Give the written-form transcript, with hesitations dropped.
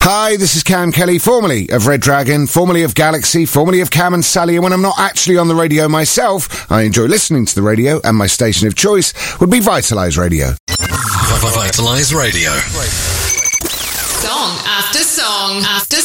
Hi, this is Cam Kelly, formerly of Red Dragon, formerly of Galaxy, formerly of Cam and Sally, and when I'm not actually on the radio myself, I enjoy listening to the radio, and my station of choice would be Vitalise Radio. Vitalise Radio. Song after song after